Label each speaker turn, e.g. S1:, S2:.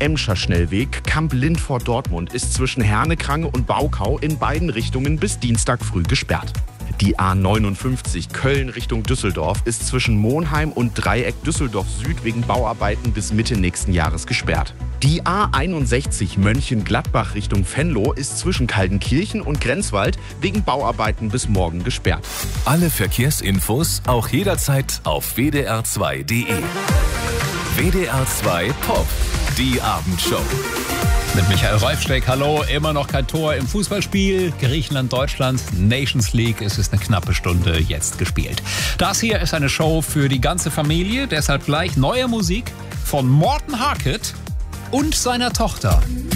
S1: Emscher Schnellweg Kamp-Lindfort-Dortmund ist zwischen Hernekrange und Baukau in beiden Richtungen bis Dienstag früh gesperrt. Die A59 Köln Richtung Düsseldorf ist zwischen Monheim und Dreieck Düsseldorf Süd wegen Bauarbeiten bis Mitte nächsten Jahres gesperrt. Die A61 Mönchengladbach Richtung Venlo ist zwischen Kaltenkirchen und Grenzwald wegen Bauarbeiten bis morgen gesperrt.
S2: Alle Verkehrsinfos auch jederzeit auf wdr2.de. WDR 2 Pop, die Abendshow.
S3: Mit Michael Reifsteck, hallo, immer noch kein Tor im Fußballspiel. Griechenland-Deutschland, Nations League, es ist eine knappe Stunde jetzt gespielt. Das hier ist eine Show für die ganze Familie, deshalb gleich neue Musik von Morten Harket und seiner Tochter.